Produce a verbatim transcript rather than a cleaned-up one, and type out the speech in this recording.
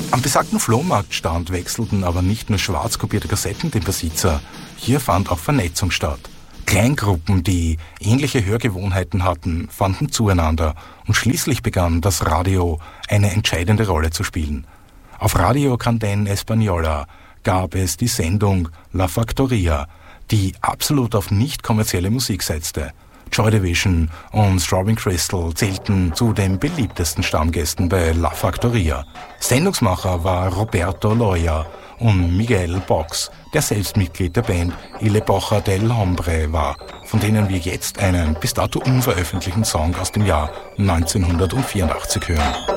Am besagten Flohmarktstand wechselten aber nicht nur schwarz kopierte Kassetten den Besitzer, hier fand auch Vernetzung statt. Kleingruppen, die ähnliche Hörgewohnheiten hatten, fanden zueinander und schließlich begann das Radio eine entscheidende Rolle zu spielen. Auf Radio Candén Española gab es die Sendung La Factoria, die absolut auf nicht kommerzielle Musik setzte. Joy Division und Strawberry Crystal zählten zu den beliebtesten Stammgästen bei La Factoria. Sendungsmacher war Roberto Loya und Miguel Box, der selbst Mitglied der Band Y l'Epocha del Hombre war, von denen wir jetzt einen bis dato unveröffentlichten Song aus dem Jahr neunzehnhundertvierundachtzig hören.